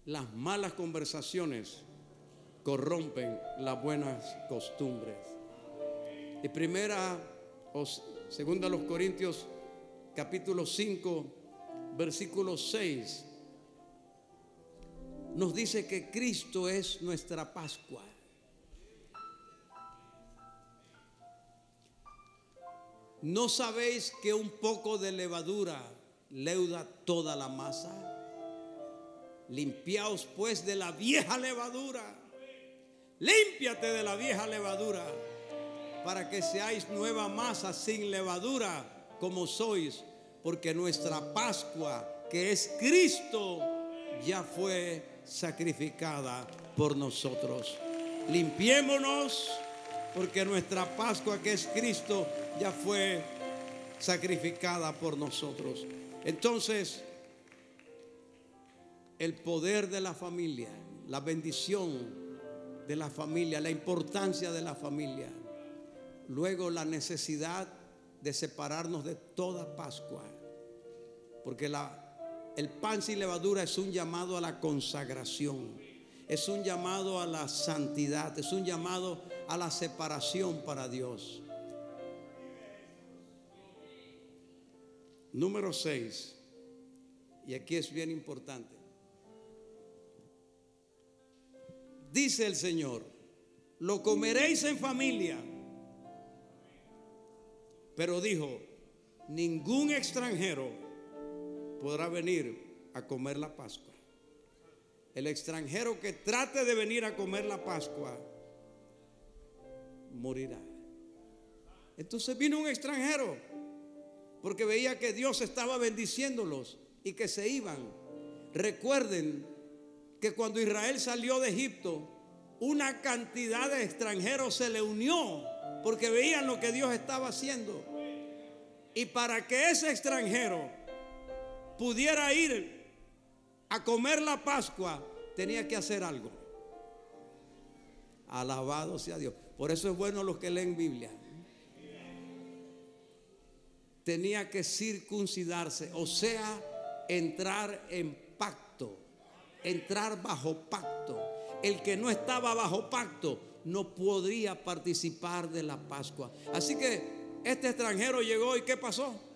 Las malas conversaciones corrompen las buenas costumbres. Y primera o segunda a los Corintios capítulo 5 versículo 6 nos dice que Cristo es nuestra Pascua. ¿No sabéis que un poco de levadura leuda toda la masa? Limpiaos pues de la vieja levadura. Límpiate de la vieja levadura, para que seáis nueva masa sin levadura, como sois, porque nuestra Pascua, que es Cristo, ya fue sacrificada por nosotros. Limpiémonos, porque nuestra Pascua, que es Cristo, ya fue sacrificada por nosotros. Entonces, el poder de la familia, la bendición de la familia, la importancia de la familia. Luego, la necesidad de separarnos de toda Pascua, porque el pan sin levadura es un llamado a la consagración, es un llamado a la santidad, es un llamado a la separación para Dios. Número 6, y aquí es bien importante. Dice el Señor: lo comeréis en familia. Pero dijo: ningún extranjero podrá venir a comer la Pascua. El extranjero que trate de venir a comer la Pascua morirá. Entonces vino un extranjero porque veía que Dios estaba bendiciéndolos y que se iban. Recuerden que cuando Israel salió de Egipto, una cantidad de extranjeros se le unió porque veían lo que Dios estaba haciendo. Y para que ese extranjero pudiera ir a comer la Pascua, tenía que hacer algo. Alabado sea Dios. Por eso es bueno los que leen Biblia. Tenía que circuncidarse, o sea, entrar en pacto, entrar bajo pacto. El que no estaba bajo pacto no podría participar de la Pascua. Así que este extranjero llegó, ¿y qué pasó?